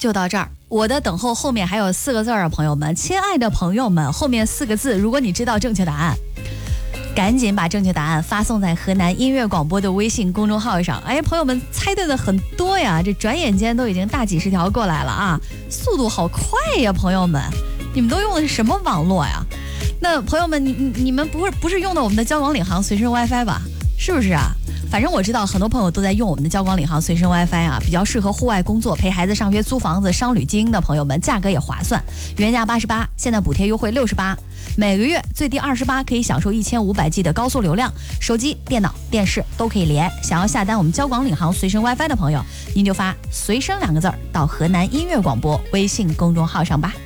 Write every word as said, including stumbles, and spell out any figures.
就到这儿。我的等候后面还有四个字儿啊，朋友们，亲爱的朋友们，后面四个字，如果你知道正确答案，赶紧把正确答案发送在河南音乐广播的微信公众号上。哎，朋友们猜对的很多呀，这转眼间都已经大几十条过来了啊，速度好快呀，朋友们，你们都用的是什么网络呀？那朋友们，你你你们不是不是用的我们的交广领航随身 WiFi 吧？是不是啊？反正我知道很多朋友都在用我们的交广领航随身 WiFi 啊，比较适合户外工作、陪孩子上学、租房子、商旅经营的朋友们，价格也划算，原价八十八，现在补贴优惠六十八，每个月最低二十八，可以享受一千五百 G 的高速流量，手机、电脑、电视都可以连。想要下单我们交广领航随身 WiFi 的朋友，您就发随身两个字儿到河南音乐广播微信公众号上吧。